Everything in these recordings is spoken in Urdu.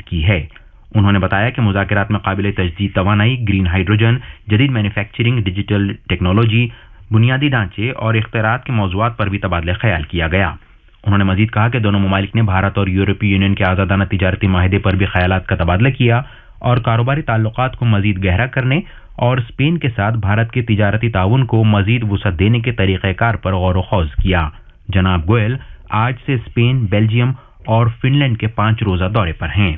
کی ہے. انہوں نے بتایا کہ مذاکرات میں قابل تجدید توانائی، گرین ہائیڈروجن، جدید مینوفیکچرنگ، ڈیجیٹل ٹیکنالوجی، بنیادی ڈھانچے اور اختراعات کے موضوعات پر بھی تبادلہ خیال کیا گیا. انہوں نے مزید کہا کہ دونوں ممالک نے بھارت اور یورپی یونین کے آزادانہ تجارتی معاہدے پر بھی خیالات کا تبادلہ کیا اور کاروباری تعلقات کو مزید گہرا کرنے اور اسپین کے ساتھ بھارت کے تجارتی تعاون کو مزید وسعت دینے کے طریقہ کار پر غور و خوض کیا. جناب گوئل آج سے اسپین، بیلجیم اور فن لینڈ کے 5 روزہ دورے پر ہیں.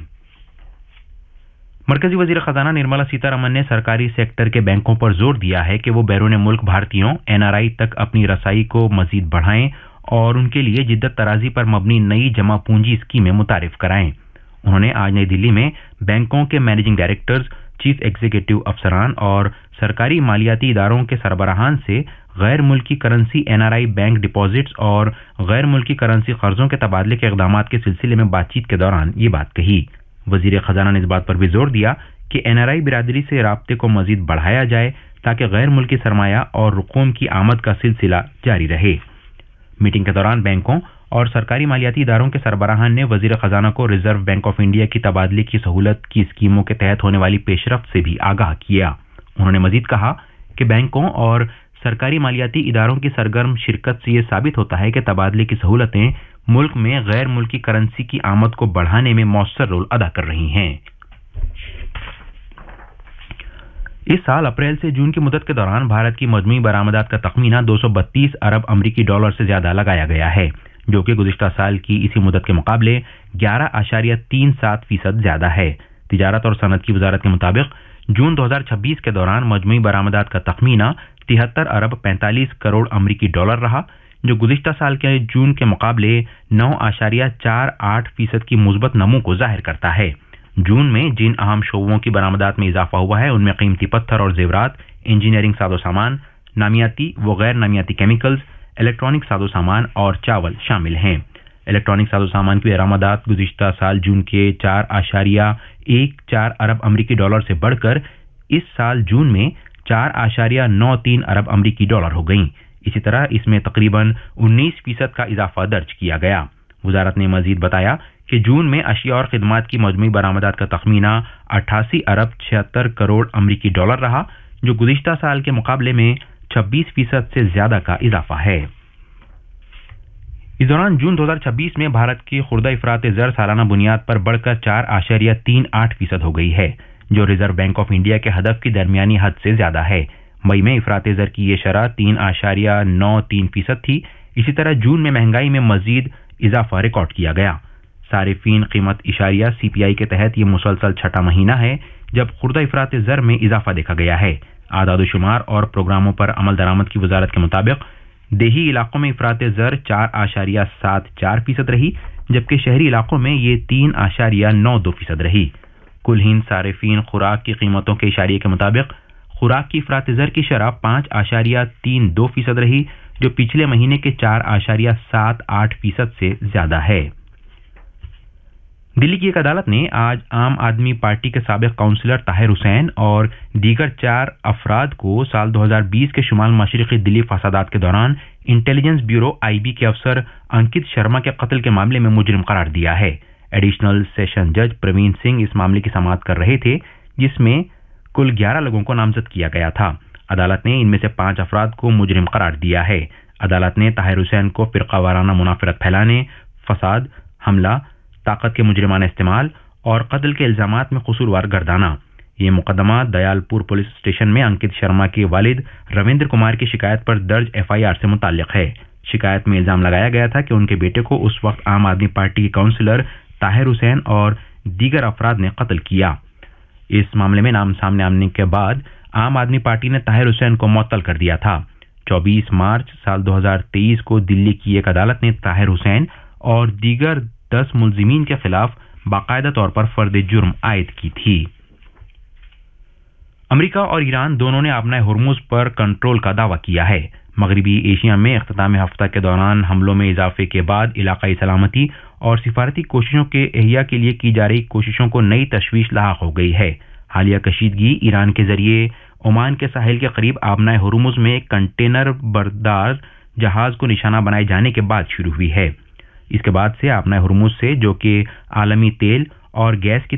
مرکزی وزیر خزانہ نرملا سیتا رمن نے سرکاری سیکٹر کے بینکوں پر زور دیا ہے کہ وہ بیرون ملک بھارتیوں NRI تک اپنی رسائی کو مزید بڑھائیں اور ان کے لیے جدت طرازی پر مبنی نئی جمع پونجی اسکیمیں متعارف کرائیں. انہوں نے آج نئی دلی میں بینکوں کے مینیجنگ ڈائریکٹرز، چیف ایگزیکٹو افسران اور سرکاری مالیاتی اداروں کے سربراہان سے غیر ملکی کرنسی NRI بینک ڈپازٹس اور غیر ملکی کرنسی قرضوں کے تبادلے کے اقدامات کے سلسلے میں بات چیت کے دوران یہ بات کہی. وزیر خزانہ نے اس بات پر بھی زور دیا کہ NRI برادری سے رابطے کو مزید بڑھایا جائے تاکہ غیر ملکی سرمایہ اور رقوم کی آمد کا سلسلہ جاری رہے. میٹنگ کے دوران بینکوں اور سرکاری مالیاتی اداروں کے سربراہان نے وزیر خزانہ کو ریزرو بینک آف انڈیا کی تبادلے کی سہولت کی اسکیموں کے تحت ہونے والی پیش رفت سے بھی آگاہ کیا. انہوں نے مزید کہا کہ بینکوں اور سرکاری مالیاتی اداروں کی سرگرم شرکت سے یہ ثابت ہوتا ہے کہ تبادلے کی سہولتیں ملک میں غیر ملکی کرنسی کی آمد کو بڑھانے میں مؤثر رول ادا کر رہی ہیں. اس سال اپریل سے جون کی مدت کے دوران بھارت کی مجموعی برآمدات کا تخمینہ 232 ارب امریکی ڈالر سے زیادہ لگایا گیا ہے، جو کہ گزشتہ سال کی اسی مدت کے مقابلے 11.37% زیادہ ہے. تجارت اور صنعت کی وزارت کے مطابق جون 2026 کے دوران مجموعی برآمدات کا تخمینہ 73 ارب 45 کروڑ امریکی ڈالر رہا، جو گزشتہ سال کے جون کے مقابلے 9.48% کی مثبت نمو کو ظاہر کرتا ہے. جون میں جن اہم شعبوں کی برآمدات میں اضافہ ہوا ہے ان میں قیمتی پتھر اور زیورات، انجینئرنگ ساز و سامان، نامیاتی و غیر نامیاتی کیمیکلز، الیکٹرانک ساز و سامان اور چاول شامل ہیں. الیکٹرانک ساز و سامان کی برآمدات گزشتہ سال جون کے 4.14 ارب امریکی ڈالر سے بڑھ کر اس سال جون میں 4.93 ارب امریکی ڈالر ہو گئیں. اسی طرح اس میں تقریباً 19% کا اضافہ درج کیا گیا. وزارت نے مزید بتایا کہ جون میں اشیاء اور خدمات کی مجموعی برآمدات کا تخمینہ 88 ارب 76 کروڑ امریکی ڈالر رہا، جو گزشتہ سال کے مقابلے میں 26% سے زیادہ کا اضافہ ہے. اس دوران جون 2026 میں بھارت کی خوردہ افراط زر سالانہ بنیاد پر بڑھ کر 4.38% ہو گئی ہے، جو ریزرو بینک آف انڈیا کے ہدف کی درمیانی حد سے زیادہ ہے. مئی میں افراط زر کی یہ شرح 3.93% تھی. اسی طرح جون میں مہنگائی میں مزید اضافہ ریکارڈ کیا گیا. صارفین قیمت اشاریہ CPI کے تحت یہ مسلسل چھٹا مہینہ ہے جب خوردہ افراط زر میں اضافہ دیکھا گیا ہے. اعداد و شمار اور پروگراموں پر عمل درآمد کی وزارت کے مطابق دیہی علاقوں میں افراط زر 4.74% رہی، جبکہ شہری علاقوں میں یہ 3.92% رہی. کل ہند صارفین خوراک کی قیمتوں کے اشاریے کے مطابق خوراک کی افراط زر کی شرح 5.32% رہی، جو پچھلے مہینے کے 4.78% سے زیادہ ہے. دلی کی ایک عدالت نے آج عام آدمی پارٹی کے سابق کونسلر طاہر حسین اور دیگر 4 افراد کو سال 2020 کے شمال مشرقی دلی فسادات کے دوران انٹیلیجنس بیورو IB کے افسر انکت شرما کے قتل کے معاملے میں مجرم قرار دیا ہے. ایڈیشنل سیشن جج پروین سنگھ اس معاملے کی سماعت کر رہے تھے، جس میں کل 11 لوگوں کو نامزد کیا گیا تھا. عدالت نے ان میں سے 5 افراد کو مجرم قرار دیا ہے. عدالت نے طاہر حسین کو فرقہ وارانہ منافرت پھیلانے، فساد، حملہ، طاقت کے مجرمانہ استعمال اور قتل کے الزامات میں قصوروار گردانا. یہ مقدمہ دیال پور پولیس اسٹیشن میں انکت شرما کے والد رویندر کمار کی شکایت پر درج FIR سے متعلق ہے. شکایت میں الزام لگایا گیا تھا کہ ان کے بیٹے کو اس وقت عام آدمی پارٹی کے کونسلر طاہر حسین اور دیگر افراد نے قتل کیا. اس معاملے میں نام سامنے آنے کے بعد عام آدمی پارٹی نے طاہر حسین کو معطل کر دیا تھا. 24 مارچ سال 2023 کو دلی کی ایک عدالت نے طاہر حسین اور دیگر 10 ملزمین کے خلاف باقاعدہ طور پر فرد جرم عائد کی تھی. امریکہ اور ایران دونوں نے آبنائے ہرمز پر کنٹرول کا دعویٰ کیا ہے. مغربی ایشیا میں اختتام ہفتہ کے دوران حملوں میں اضافے کے بعد علاقائی سلامتی اور سفارتی کوششوں کے احیاء کے لیے کی جا رہی کوششوں کو نئی تشویش لاحق ہو گئی ہے. حالیہ کشیدگی ایران کے ذریعے عمان کے ساحل کے قریب آبنائے ہرمز میں ایک کنٹینر بردار جہاز کو نشانہ بنائے جانے کے بعد شروع ہوئی ہے. اس کے بعد سے آبنائے ہرمز سے، جو کہ عالمی تیل اور گیس کی